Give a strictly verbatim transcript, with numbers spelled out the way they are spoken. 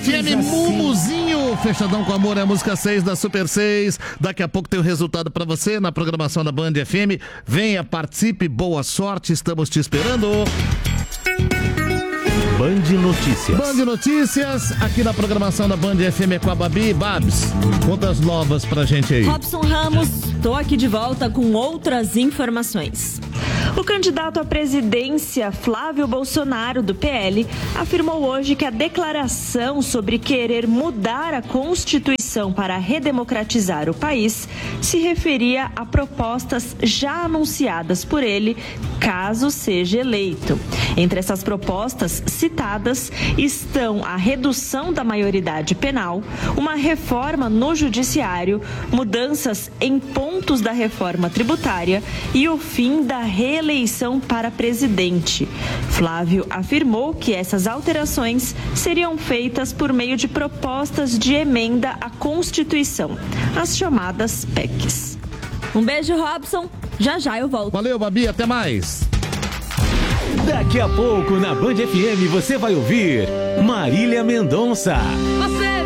F M, Mumuzinho, Fechadão com Amor, é a música seis da Super seis. Daqui a pouco tem o resultado pra você na programação da Band F M. Venha, participe, boa sorte, estamos te esperando. Band Notícias. Band Notícias, aqui na programação da Band F M é com a Babi. Babs, conta as novas pra gente aí. Robson Ramos, tô aqui de volta com outras informações. O candidato à presidência, Flávio Bolsonaro, do P L, afirmou hoje que a declaração sobre querer mudar a Constituição para redemocratizar o país se referia a propostas já anunciadas por ele, caso seja eleito. Entre essas propostas citadas estão a redução da maioridade penal, uma reforma no judiciário, mudanças em pontos da reforma tributária e o fim da reeleição para presidente. Flávio afirmou que essas alterações seriam feitas por meio de propostas de emenda à Constituição, as chamadas P E Cs. Um beijo, Robson. Já já eu volto. Valeu, Babi. Até mais. Daqui a pouco na Band F M você vai ouvir Marília Mendonça. Você